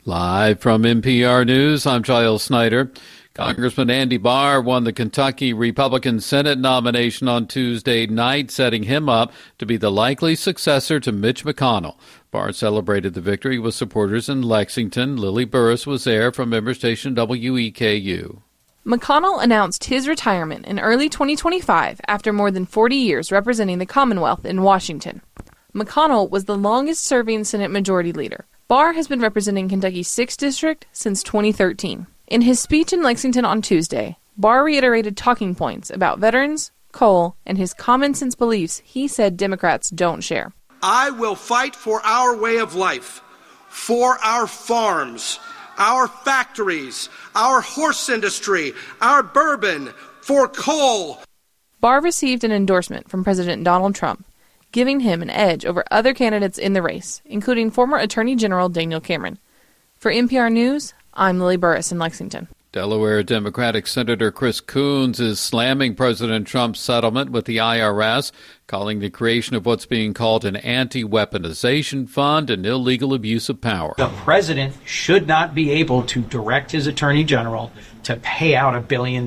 Live from NPR News, I'm Giles Snyder. Congressman Andy Barr won the Kentucky Republican Senate nomination on Tuesday night, setting him up to be the likely successor to Mitch McConnell. Barr celebrated the victory with supporters in Lexington. Lily Burris was there from member station WEKU. McConnell announced his retirement in early 2025 after more than 40 years representing the Commonwealth in Washington. McConnell was the longest-serving Senate Majority Leader. Barr has been representing Kentucky's 6th District since 2013. In his speech in Lexington on Tuesday, Barr reiterated talking points about veterans, coal, and his common-sense beliefs he said Democrats don't share. I will fight for our way of life, for our farms, our factories, our horse industry, our bourbon, for coal. Barr received an endorsement from President Donald Trump, giving him an edge over other candidates in the race, including former Attorney General Daniel Cameron. For NPR News, I'm Lily Burris in Lexington. Delaware Democratic Senator Chris Coons is slamming President Trump's settlement with the IRS, calling the creation of what's being called an anti-weaponization fund an illegal abuse of power. The president should not be able to direct his attorney general to pay out $1 billion,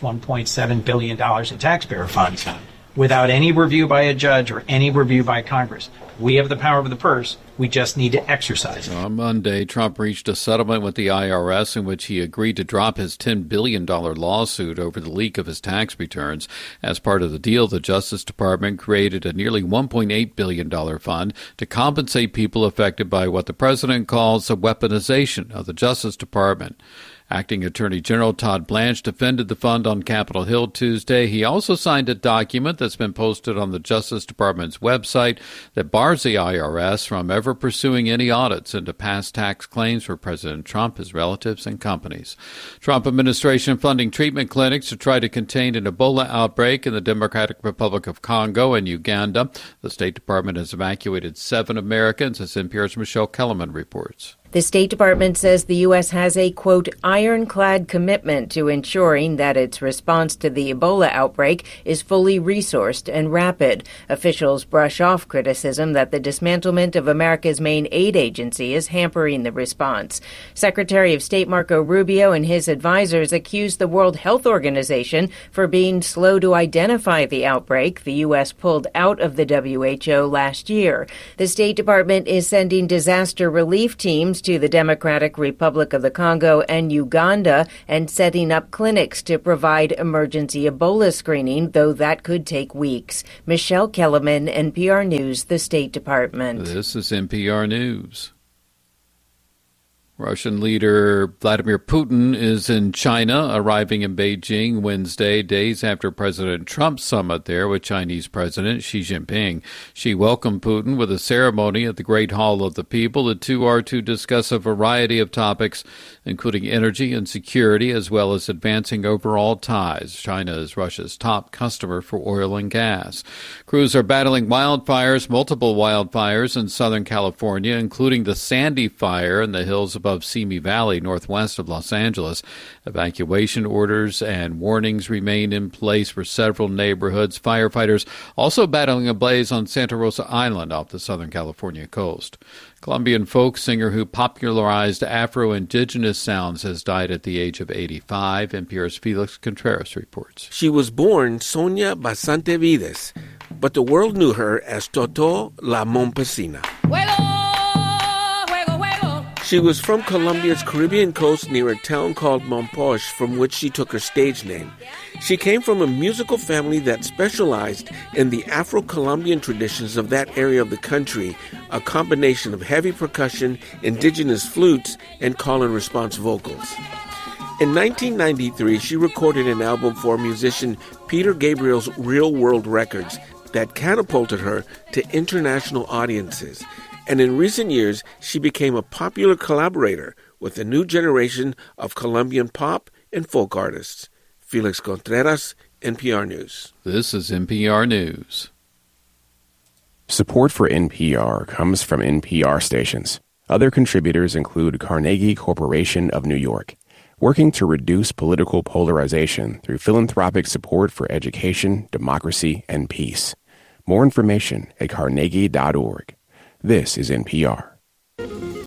$1.7 billion in taxpayer funds without any review by a judge or any review by Congress. We have the power of the purse. We just need to exercise it. On Monday, Trump reached a settlement with the IRS in which he agreed to drop his $10 billion lawsuit over the leak of his tax returns. As part of the deal, the Justice Department created a nearly $1.8 billion fund to compensate people affected by what the president calls the weaponization of the Justice Department. Acting Attorney General Todd Blanche defended the fund on Capitol Hill Tuesday. He also signed a document that's been posted on the Justice Department's website that bars the IRS from ever pursuing any audits into past tax claims for President Trump, his relatives, and companies. Trump administration funding treatment clinics to try to contain an Ebola outbreak in the Democratic Republic of Congo and Uganda. The State Department has evacuated 7 Americans, as NPR's Michelle Kellerman reports. The State Department says the U.S. has a, quote, ironclad commitment to ensuring that its response to the Ebola outbreak is fully resourced and rapid. Officials brush off criticism that the dismantlement of America's main aid agency is hampering the response. Secretary of State Marco Rubio and his advisors accused the World Health Organization for being slow to identify the outbreak the U.S. pulled out of the WHO last year. The State Department is sending disaster relief teams to the Democratic Republic of the Congo and Uganda and setting up clinics to provide emergency Ebola screening, though that could take weeks. Michelle Kellerman, NPR News, the State Department. This is NPR News. Russian leader Vladimir Putin is in China, arriving in Beijing Wednesday, days after President Trump's summit there with Chinese President Xi Jinping. Xi welcomed Putin with a ceremony at the Great Hall of the People. The two are to discuss a variety of topics, including energy and security, as well as advancing overall ties. China is Russia's top customer for oil and gas. Crews are battling wildfires, multiple wildfires in Southern California, including the Sandy Fire in the hills above Simi Valley, northwest of Los Angeles. Evacuation orders and warnings remain in place for several neighborhoods. Firefighters also battling a blaze on Santa Rosa Island off the Southern California coast. Colombian folk singer who popularized Afro-Indigenous sounds has died at the age of 85. NPR's Felix Contreras reports. She was born Sonia Basante Vides, but the world knew her as Toto la Mompesina. She was from Colombia's Caribbean coast near a town called Mompox, from which she took her stage name. She came from a musical family that specialized in the Afro-Colombian traditions of that area of the country, a combination of heavy percussion, indigenous flutes, and call-and-response vocals. In 1993, she recorded an album for musician Peter Gabriel's Real World Records that catapulted her to international audiences. And in recent years, she became a popular collaborator with a new generation of Colombian pop and folk artists. Felix Contreras, NPR News. This is NPR News. Support for NPR comes from NPR stations. Other contributors include Carnegie Corporation of New York, working to reduce political polarization through philanthropic support for education, democracy, and peace. More information at carnegie.org. This is NPR.